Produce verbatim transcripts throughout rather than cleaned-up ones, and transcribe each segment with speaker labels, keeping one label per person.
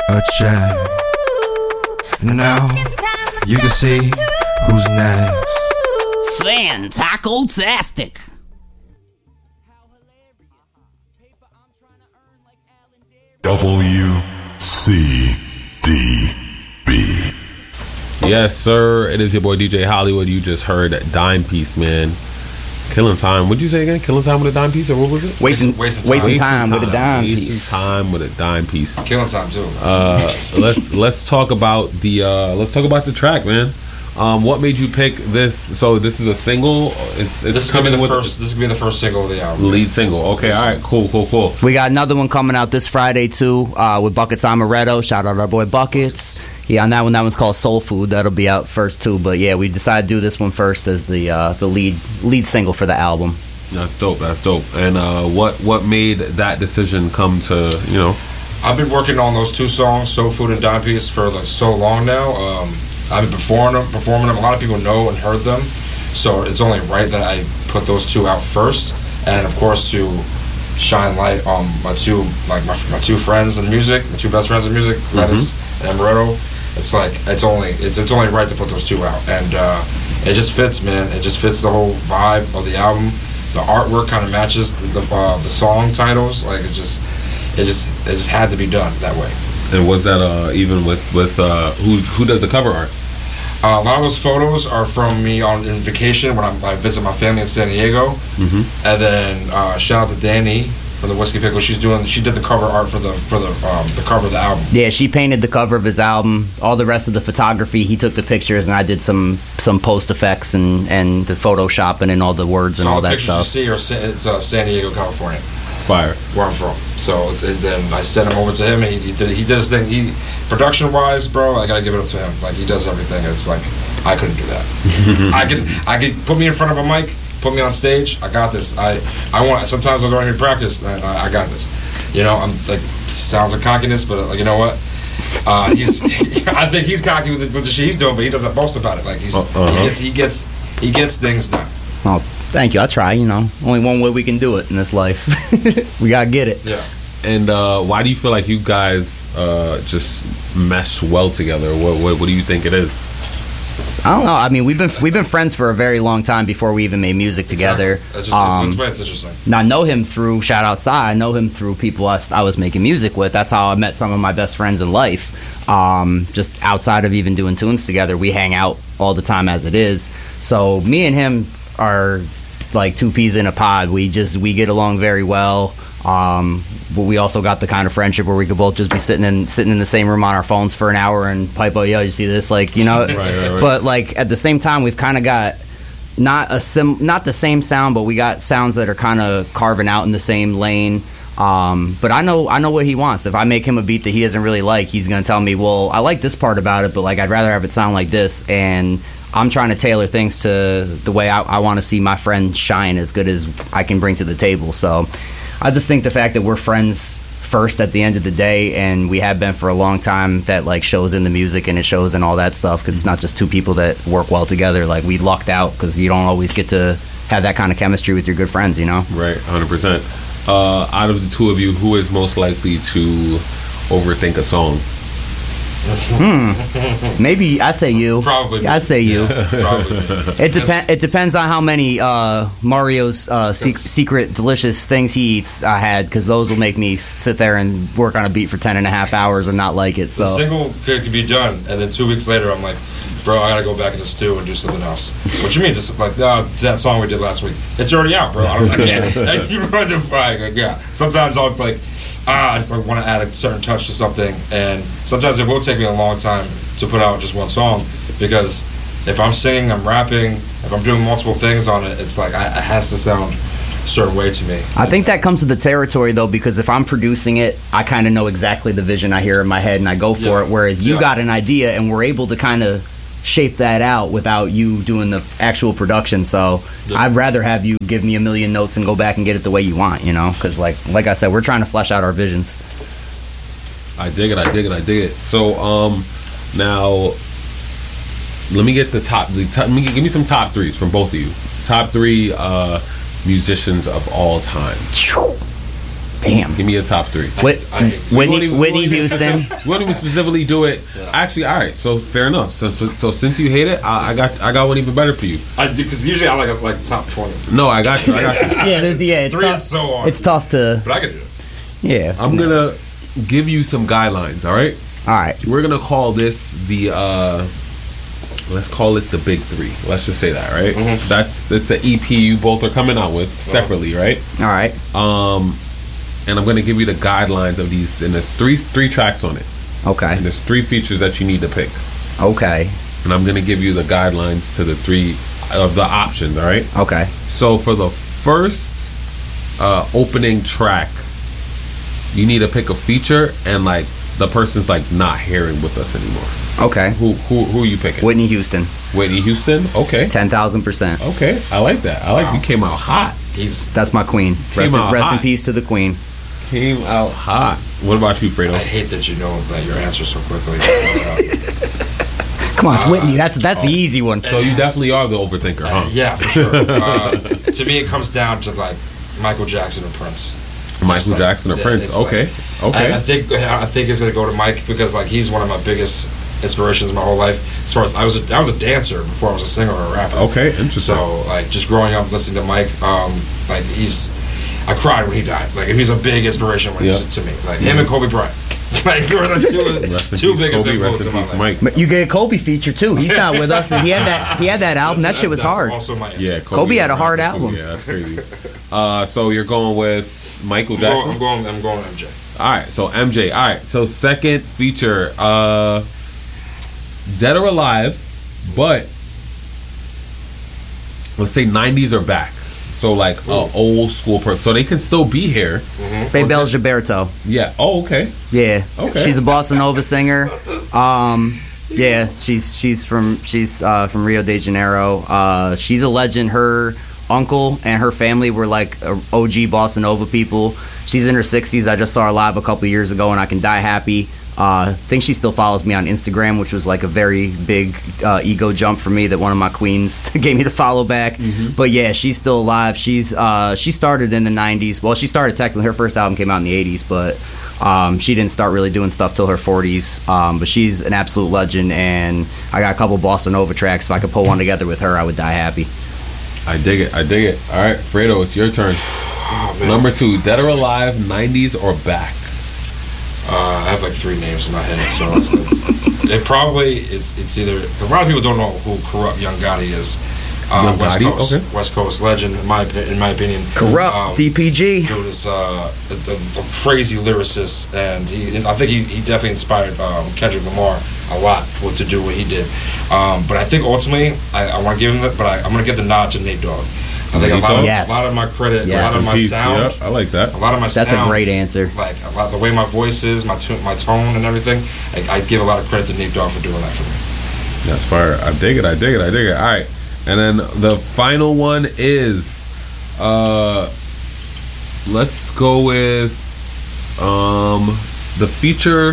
Speaker 1: a check. Now you can see who's next.
Speaker 2: Fantaco-tastic.
Speaker 3: W C D B.
Speaker 4: Yes, sir. It is your boy D J Hollywood. You just heard Dime Piece, man. Killing time. What'd you say again? Killing time with a dime piece, or what was it?
Speaker 5: Wasting, wasting, wasting time, time with a dime
Speaker 4: wasting
Speaker 5: piece.
Speaker 4: Wasting time with a dime piece.
Speaker 6: Killing time too.
Speaker 4: Uh, let's let's talk about the uh, let's talk about the track, man. Um, what made you pick this? So this is a single. It's, it's
Speaker 6: this is gonna be the
Speaker 4: with
Speaker 6: first. This is gonna be the first single of the album.
Speaker 4: Lead single. Okay, all right, cool, cool, cool.
Speaker 5: We got another one coming out this Friday too, uh, with Buckets Amaretto. Shout out our boy Buckets. Yeah, on that one, that one's called Soul Food. That'll be out first too. But yeah, we decided to do this one first as the uh, the lead lead single for the album.
Speaker 4: That's dope. That's dope. And uh, what what made that decision come to, you know?
Speaker 6: I've been working on those two songs, Soul Food and Dime Piece, for like so long now. Um, I've been performing them, performing them. A lot of people know and heard them, so it's only right that I put those two out first. And of course, to shine light on my two like my, my two friends in music, my two best friends in music, Lettuce mm-hmm. and Amaretto. It's like it's only it's it's only right to put those two out, and uh, it just fits, man. It just fits the whole vibe of the album. The artwork kind of matches the the, uh, the song titles. Like it just, it just, it just had to be done that way.
Speaker 4: And was that uh, even with with uh, who who does the cover art?
Speaker 6: Uh, a lot of those photos are from me on in vacation when I'm, I visit my family in San Diego. Mm-hmm. And then uh, shout out to Danny from the Whiskey Pickle. She's doing. She did the cover art for the for the um, the cover of the album.
Speaker 5: Yeah, she painted the cover of his album. All the rest of the photography, he took the pictures, and I did some some post effects and and the photoshopping and all the words
Speaker 6: so
Speaker 5: and all that
Speaker 6: pictures
Speaker 5: stuff.
Speaker 6: You see, are it's uh, San Diego, California.
Speaker 4: Fire.
Speaker 6: Where I'm from. So it's, and then I sent him over to him, and he, he did he did his thing. He production wise, bro, I gotta give it up to him. Like he does everything. It's like I couldn't do that. I could I could put me in front of a mic. Put me on stage. I got this. I, I want. Sometimes I go here to practice, and I, I got this. You know, I'm like sounds like cockiness, but like you know what? Uh, he's. I think he's cocky with the, with the shit he's doing, but he doesn't boast about it. Like he's uh-huh. he gets he gets he gets things done.
Speaker 5: Oh, thank you. I try. You know, only one way we can do it in this life. We gotta get it.
Speaker 6: Yeah.
Speaker 4: And uh, why do you feel like you guys uh, just mesh well together? What, what what do you think it is?
Speaker 5: I don't know. I mean, we've been we've been friends for a very long time before we even made music together.
Speaker 6: Exactly. That's, just,
Speaker 5: um,
Speaker 6: that's why it's interesting.
Speaker 5: Now I know him through Shout Out Psy. I know him through people I, I was making music with. That's how I met some of my best friends in life. Um, just outside of even doing tunes together, we hang out all the time as it is. So me and him are like two peas in a pod. We just we get along very well. Um, but we also got the kind of friendship where we could both just be sitting in sitting in the same room on our phones for an hour and pipe, oh, yo, you see this? Like, you know,
Speaker 4: right, right, right.
Speaker 5: But like at the same time, we've kind of got not a sim, not the same sound, but we got sounds that are kind of carving out in the same lane. Um, but I know I know what he wants. If I make him a beat that he doesn't really like, he's gonna tell me, well, I like this part about it, but like I'd rather have it sound like this. And I'm trying to tailor things to the way I, I want to see my friend shine as good as I can bring to the table. So I just think the fact that we're friends first at the end of the day, and we have been for a long time, that like shows in the music and it shows in all that stuff, because it's not just two people that work well together. Like we lucked out because you don't always get to have that kind of chemistry with your good friends, you know?
Speaker 4: Right, one hundred percent. Uh, out of the two of you, who is most likely to overthink a song?
Speaker 5: Hmm. Maybe I say you.
Speaker 6: Probably.
Speaker 5: I say you.
Speaker 6: Yeah, probably.
Speaker 5: It depends. It depends on how many uh, Mario's uh, sec- secret delicious things he eats I had, because those will make me sit there and work on a beat for ten and a half hours and not like it. So
Speaker 6: the single could, could be done, and then two weeks later, I'm like, bro, I gotta go back in the stew and do something else. What you mean? Just like uh, that song we did last week. It's already out, bro. I, don't, I can't. You run the flag. Like, yeah. Sometimes I'll like, ah, I just like want to add a certain touch to something, and sometimes it will take me a long time to put out just one song, because if I'm singing, I'm rapping, if I'm doing multiple things on it, it's like I, it has to sound a certain way to me.
Speaker 5: I think that comes with the territory, though, because if I'm producing it, I kind of know exactly the vision I hear in my head and I go for
Speaker 6: Yeah.
Speaker 5: it, whereas you
Speaker 6: Yeah.
Speaker 5: got an idea and we're able to kind of shape that out without you doing the actual production. So
Speaker 6: Yeah.
Speaker 5: I'd rather have you give me a million notes and go back and get it the way you want, you know, because like like I said, we're trying to flesh out our visions.
Speaker 4: I dig it, I dig it, I dig it. So, um, now, let me get the top, the top let me, give me some top threes from both of you. Top three uh, musicians of all time.
Speaker 5: Damn.
Speaker 4: Give me a top three.
Speaker 5: Whit-
Speaker 6: I- I-
Speaker 4: So we
Speaker 5: Whitney,
Speaker 4: won't even- we
Speaker 5: Whitney
Speaker 4: won't even
Speaker 5: Houston.
Speaker 4: specific- We won't even specifically do it. Actually, all right. So fair enough. So so, so since you hate it, I, I got I got one even better for you.
Speaker 6: Because usually I like like top twenty.
Speaker 4: No, I got you. I got you.
Speaker 5: Yeah, there's yeah. It's
Speaker 6: Three
Speaker 5: tough.
Speaker 6: is so hard.
Speaker 5: It's tough to.
Speaker 6: But I could do it.
Speaker 5: Yeah.
Speaker 4: I'm gonna give you some guidelines. All right.
Speaker 5: All right.
Speaker 4: We're gonna call this the. uh Let's call it the big three. Let's just say that, right?
Speaker 6: Mhm.
Speaker 4: That's that's the E P you both are coming out with separately, right?
Speaker 5: All right.
Speaker 4: Um, and I'm gonna give you the guidelines of these, and there's three three tracks on it,
Speaker 5: Okay.
Speaker 4: and there's three features that you need to pick,
Speaker 5: Okay.
Speaker 4: and I'm gonna give you the guidelines to the three of the options. All right.
Speaker 5: Okay.
Speaker 4: So for the first uh, opening track, you need to pick a feature, and like the person's like not hearing with us anymore.
Speaker 5: Okay.
Speaker 4: Who who who are you picking?
Speaker 5: Whitney Houston.
Speaker 4: Whitney Houston. Okay.
Speaker 5: Ten thousand percent.
Speaker 4: Okay. I like that. I like you came out hot.
Speaker 6: He's.
Speaker 5: That's my queen. Rest, in,
Speaker 4: out
Speaker 5: rest in
Speaker 4: hot.
Speaker 5: peace to the queen.
Speaker 4: Came out hot. What about you, Fredo?
Speaker 6: I hate that you know that your answer so quickly. Uh,
Speaker 5: Come on, it's Whitney. That's that's the easy one.
Speaker 4: So you definitely are the overthinker, huh?
Speaker 6: yeah, for sure. Uh, to me, it comes down to like Michael Jackson or Prince.
Speaker 4: Michael
Speaker 6: It's like-
Speaker 4: Jackson or
Speaker 6: yeah,
Speaker 4: Prince.
Speaker 6: it's like-
Speaker 4: Okay. Okay.
Speaker 6: I, I think I think it's gonna go to Mike because like he's one of my biggest inspirations my whole life. As far as I was, a, I was a dancer before I was a singer or a rapper.
Speaker 4: okay. Interesting.
Speaker 6: So like just growing up listening to Mike, um, like he's, I cried when he died. Like he's a big inspiration when
Speaker 4: Yeah.
Speaker 6: to, to me. Like him and Kobe Bryant. Like they were the two,
Speaker 4: Rest in
Speaker 6: two
Speaker 4: peace,
Speaker 6: biggest
Speaker 4: Kobe.
Speaker 6: influences
Speaker 4: Rest
Speaker 6: in
Speaker 4: in
Speaker 6: my
Speaker 4: peace,
Speaker 6: life.
Speaker 4: Mike.
Speaker 5: But you get a Kobe feature too. He's not with us, and he had that he had that album. That
Speaker 6: That's-
Speaker 5: shit was
Speaker 6: that's
Speaker 5: hard.
Speaker 6: Also my answer.
Speaker 4: Yeah.
Speaker 5: Kobe had a
Speaker 4: and
Speaker 5: hard
Speaker 4: Michael,
Speaker 5: album.
Speaker 4: Yeah, that's crazy. uh, so you're going with Michael
Speaker 6: I'm going,
Speaker 4: Jackson.
Speaker 6: I'm going. I'm going M J.
Speaker 4: All right. So M J. All right. So second feature, uh, Dead or Alive, but let's say nineties are back. So like a old school person, so they can still be here.
Speaker 5: Bebel Gilberto.
Speaker 4: Yeah. Oh, okay.
Speaker 5: Yeah.
Speaker 4: Okay.
Speaker 5: She's a bossa nova singer. Um, yeah, she's she's from she's uh, from Rio de Janeiro. Uh, she's a legend. Her uncle and her family were like O G bossa nova people. She's in her sixties. I just saw her live a couple years ago, and I Can Die Happy. Uh, I think she still follows me on Instagram, which was like a very big uh, ego jump for me that one of my queens gave me the follow back.
Speaker 4: Mm-hmm.
Speaker 5: But yeah, she's still alive. She's uh, she started in the nineties. Well, she started technically. Her first album came out in the eighties, but um, she didn't start really doing stuff till her forties. Um, but she's an absolute legend, and I got a couple bossa nova tracks. If I could pull one together with her, I would die happy.
Speaker 4: I dig it. I dig it. All right, Fredo, it's your turn.
Speaker 6: Oh, man.
Speaker 4: Number two, Dead or Alive, nineties or back.
Speaker 6: Uh, I have like three names in my head, so it's, it probably it's it's either a lot of people don't know who Corrupt Young Gotti is. Uh,
Speaker 4: Young
Speaker 6: West
Speaker 4: Gotti?
Speaker 6: Coast,
Speaker 4: Okay.
Speaker 6: West Coast legend in my opi- in my opinion.
Speaker 5: Corrupt
Speaker 6: Um,
Speaker 5: D P G.
Speaker 6: Dude is uh, a, a, a crazy lyricist, and he I think he, he definitely inspired um, Kendrick Lamar a lot with, to do what he did. Um, but I think ultimately, I, I want to give him, the, but I, I'm going to give the nod to Nate Dogg. I think a
Speaker 4: Nate
Speaker 6: lot, of,
Speaker 4: Dogg?
Speaker 5: Yes.
Speaker 6: a lot of my credit,
Speaker 5: Yes.
Speaker 6: a lot of my
Speaker 4: Peace,
Speaker 6: sound,
Speaker 4: yeah, I like that.
Speaker 6: a lot of my
Speaker 5: That's
Speaker 6: sound,
Speaker 5: a great answer.
Speaker 6: like a lot, the way my voice is, my tu- my tone and everything. I, I give a lot of credit to Nate Dogg for doing that for me.
Speaker 4: That's fire. I dig it. I dig it. I dig it. All right. And then the final one is, uh, let's go with um, the feature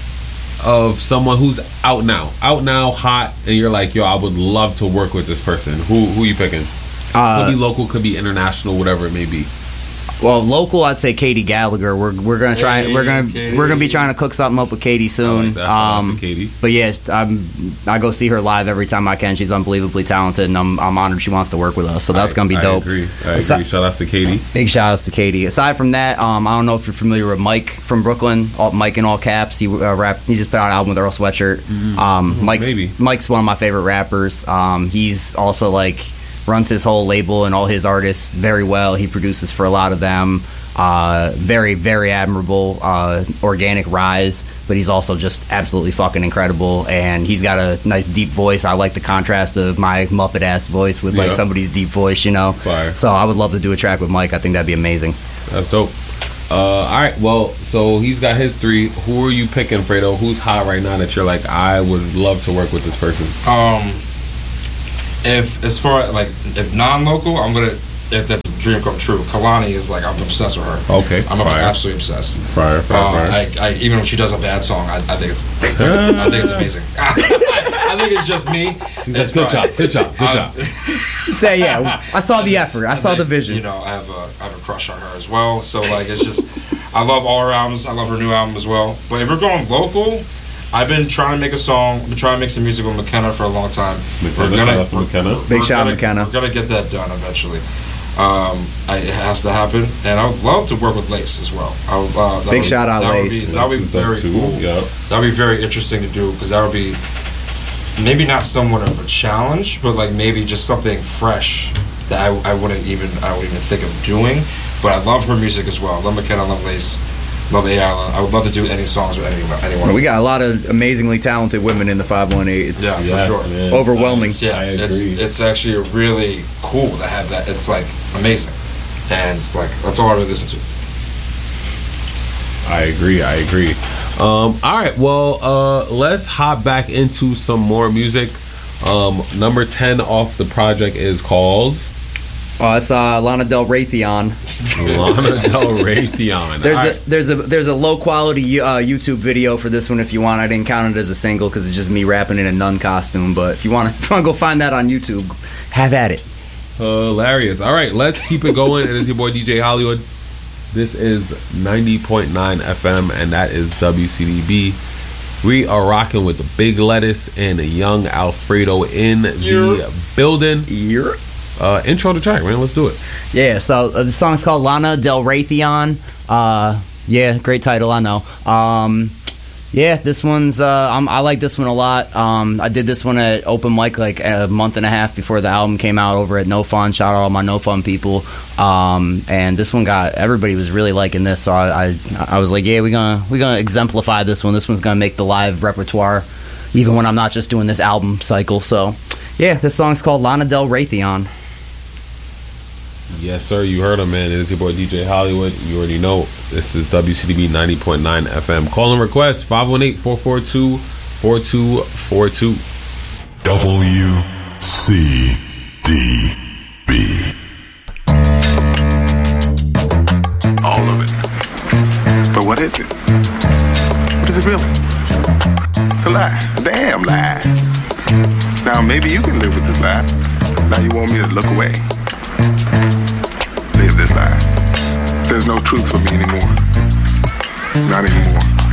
Speaker 4: of someone who's out now, out now, hot, and you're like, yo, I would love to work with this person. Who who you picking?
Speaker 5: Uh,
Speaker 4: could be local, could be international, whatever it may be.
Speaker 5: Well, local, I'd say Katie Gallagher. We're we're gonna try.
Speaker 6: Hey,
Speaker 5: we're gonna
Speaker 6: Katie.
Speaker 5: we're gonna be trying to cook something up with Katie
Speaker 4: I
Speaker 5: soon.
Speaker 4: like that. Shout out to
Speaker 5: Um,
Speaker 4: Katie.
Speaker 5: but yeah, I'm I go see her live every time I can. She's unbelievably talented, and I'm I'm honored she wants to work with us. So that's
Speaker 4: I-
Speaker 5: gonna be
Speaker 4: I
Speaker 5: dope.
Speaker 4: agree. I
Speaker 5: Asi-
Speaker 4: agree. Shout outs to Katie.
Speaker 5: Big shout outs to Katie. Aside from that, um, I don't know if you're familiar with Mike from Brooklyn. All, Mike in all caps. He uh, rap. He just put out an album with Earl Sweatshirt. Um, Mike's
Speaker 4: Maybe.
Speaker 5: Mike's one of my favorite rappers. Um, he's also like runs his whole label and all his artists very well. He produces for a lot of them. Uh, very, very admirable, uh, organic rise, but he's also just absolutely fucking incredible, and he's got a nice deep voice. I like the contrast of my Muppet ass voice with like
Speaker 4: Yeah.
Speaker 5: somebody's deep voice, you know.
Speaker 4: Fire.
Speaker 5: So I would love to do a track with Mike. I think that'd be amazing.
Speaker 4: That's dope. Uh, all right. Well, so he's got his three. Who are you picking, Fredo? Who's hot right now that you're like, I would love to work with this person?
Speaker 6: Um, if as far as like if non-local, I'm gonna. If that's a dream come true, Kalani is like I'm obsessed with her.
Speaker 4: Okay.
Speaker 6: I'm
Speaker 4: Fire.
Speaker 6: absolutely obsessed.
Speaker 4: Fire, fire,
Speaker 6: Uh,
Speaker 4: fire.
Speaker 6: I, I, even if she does a bad song, I, I think it's I think it's amazing. I think it's just me.
Speaker 4: He's
Speaker 6: It's
Speaker 4: like, good
Speaker 6: probably-
Speaker 4: job, good job, good
Speaker 6: I-
Speaker 4: job.
Speaker 5: Say yeah. I saw the effort. I saw the
Speaker 6: think,
Speaker 5: vision.
Speaker 6: You know, I have a I have a crush on her as well. So like, it's just I love all her albums. I love her new album as well. But if we're going local, I've been trying to make a song. I've been trying to make some music with McKenna for a long time.
Speaker 4: McKenna,
Speaker 6: we're gonna,
Speaker 4: we're, McKenna.
Speaker 5: Big
Speaker 6: we're
Speaker 5: shout
Speaker 6: gonna,
Speaker 5: McKenna.
Speaker 6: We're gonna get that done eventually. Um, I, it has to happen, and I would love to work with Lace as well. I would, uh, that
Speaker 5: Big
Speaker 6: would,
Speaker 5: shout out
Speaker 6: that
Speaker 5: Lace.
Speaker 6: Would be, that would be very cool.
Speaker 4: Yep.
Speaker 6: That would be very interesting to do because that would be maybe not somewhat of a challenge, but like maybe just something fresh that I, I wouldn't even I wouldn't even think of doing. But I love her music as well. I love McKenna, I love Lace, love Ayala. I would love to do any songs with anyone. anyone.
Speaker 5: We got a lot of amazingly talented women in the five one eight. It's
Speaker 6: Yeah,
Speaker 4: Yes,
Speaker 6: for sure.
Speaker 4: man.
Speaker 5: overwhelming.
Speaker 6: It's, yeah,
Speaker 4: I
Speaker 6: it's
Speaker 4: agree.
Speaker 6: it's actually really cool to have that. It's like amazing, and it's like that's all I really listen to.
Speaker 4: I agree. I agree. Um, all right. Well, uh, let's hop back into some more music. Um, number ten off the project is called
Speaker 5: Oh, it's uh, Lana Del Raytheon.
Speaker 4: Lana Del Raytheon.
Speaker 5: There's
Speaker 4: All
Speaker 5: a
Speaker 4: right.
Speaker 5: there's a there's a low quality uh, YouTube video for this one if you want. I didn't count it as a single because it's just me rapping in a nun costume. But if you want to go find that on YouTube, have at it.
Speaker 4: Hilarious. All right, let's keep it going. It is your boy D J Hollywood. This is ninety point nine F M, and that is W C D B. We are rocking with the Big Lettuce and Young Alfredo in the
Speaker 6: Yeah.
Speaker 4: building.
Speaker 5: Yeah.
Speaker 4: Uh, intro the track, man. Let's do it.
Speaker 5: Yeah, so uh, the song's called Lana Del Raytheon. Uh, yeah, great title, I know. Um, yeah, this one's, uh, I'm, I like this one a lot. Um, I did this one at Open Mic like a month and a half before the album came out over at No Fun. Shout out all my No Fun people. Um, and this one got, everybody was really liking this, so I, I, I was like, yeah, we're gonna, we're gonna exemplify this one. This one's gonna make the live repertoire, even when I'm not just doing this album cycle. So, yeah, this song's called Lana Del Raytheon.
Speaker 4: Yes, sir. You heard him, man. It is your boy D J Hollywood. You already know. This is W C D B ninety point nine F M. Call and request five one eight, four four two, four two four two.
Speaker 3: W C D B.
Speaker 2: All of it. But what is it? What is it really? It's a lie. A damn lie. Now maybe you can live with this lie. Now you want me to look away. Live this lie. There's no truth for me anymore. Not anymore.